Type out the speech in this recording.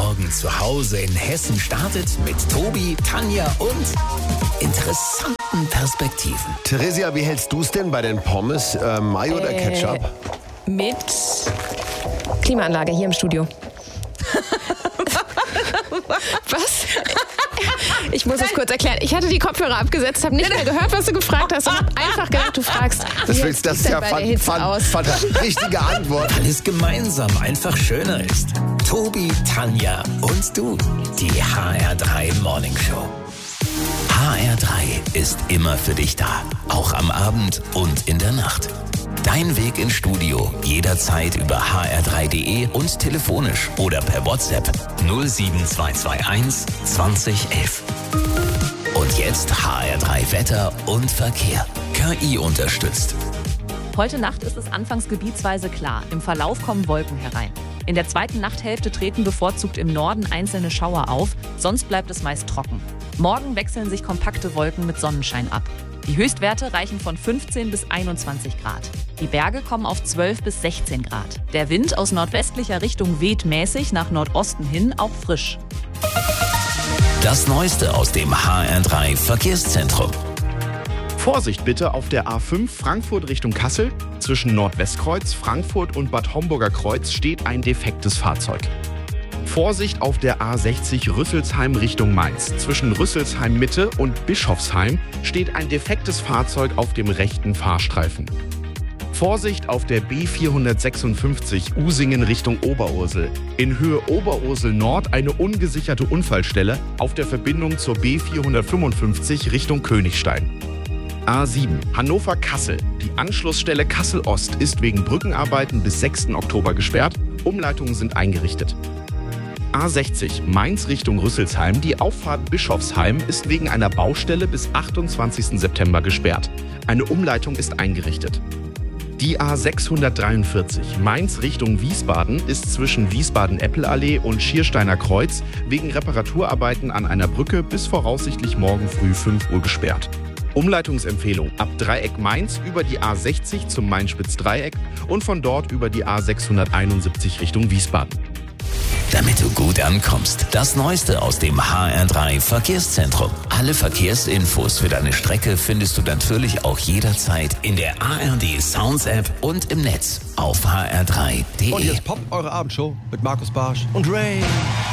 Morgen zu Hause in Hessen startet mit Tobi, Tanja und interessanten Perspektiven. Theresia, wie hältst du es denn bei den Pommes? Mayo oder Ketchup? Mit Klimaanlage hier im Studio. Was? Ich muss es kurz erklären. Ich hatte die Kopfhörer abgesetzt, habe nicht mehr gehört, was du gefragt hast und habe einfach gedacht, du fragst. Das ist ja richtige Antwort. Weil es gemeinsam einfach schöner ist. Tobi, Tanja und du. Die HR3 Morning Show. HR3 ist immer für dich da. Auch am Abend und in der Nacht. Dein Weg ins Studio jederzeit über hr3.de und telefonisch oder per WhatsApp 07221 2011. Und jetzt HR3 Wetter und Verkehr. KI unterstützt. Heute Nacht ist es anfangs gebietsweise klar. Im Verlauf kommen Wolken herein. In der zweiten Nachthälfte treten bevorzugt im Norden einzelne Schauer auf, sonst bleibt es meist trocken. Morgen wechseln sich kompakte Wolken mit Sonnenschein ab. Die Höchstwerte reichen von 15 bis 21 Grad. Die Berge kommen auf 12 bis 16 Grad. Der Wind aus nordwestlicher Richtung weht mäßig, nach Nordosten hin auch frisch. Das Neueste aus dem HR3 Verkehrszentrum. Vorsicht bitte auf der A5 Frankfurt Richtung Kassel. Zwischen Nordwestkreuz, Frankfurt und Bad Homburger Kreuz steht ein defektes Fahrzeug. Vorsicht auf der A60 Rüsselsheim Richtung Mainz. Zwischen Rüsselsheim Mitte und Bischofsheim steht ein defektes Fahrzeug auf dem rechten Fahrstreifen. Vorsicht auf der B456 Usingen Richtung Oberursel. In Höhe Oberursel Nord eine ungesicherte Unfallstelle auf der Verbindung zur B455 Richtung Königstein. A7 Hannover-Kassel. Die Anschlussstelle Kassel-Ost ist wegen Brückenarbeiten bis 6. Oktober gesperrt. Umleitungen sind eingerichtet. A60 Mainz Richtung Rüsselsheim. Die Auffahrt Bischofsheim ist wegen einer Baustelle bis 28. September gesperrt. Eine Umleitung ist eingerichtet. Die A643 Mainz Richtung Wiesbaden ist zwischen Wiesbaden-Eppelallee und Schiersteiner Kreuz wegen Reparaturarbeiten an einer Brücke bis voraussichtlich morgen früh 5 Uhr gesperrt. Umleitungsempfehlung ab Dreieck Mainz über die A60 zum Main-Spitz-Dreieck und von dort über die A671 Richtung Wiesbaden. Damit du gut ankommst, das Neueste aus dem HR3 Verkehrszentrum. Alle Verkehrsinfos für deine Strecke findest du natürlich auch jederzeit in der ARD Sounds App und im Netz auf hr3.de. Und jetzt poppt eure Abendshow mit Markus Barsch und Ray.